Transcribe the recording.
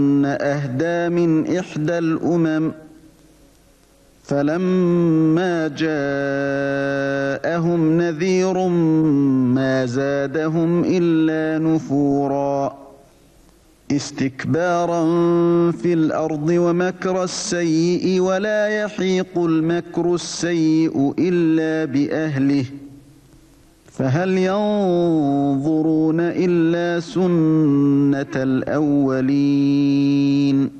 أهدى من إحدى الأمم فلما جاءهم نذير ما زادهم إلا نفورا استكبارا في الأرض ومكر السيء ولا يحيق المكر السيء إلا بأهله فهل ينظرون إلا سنة الأولين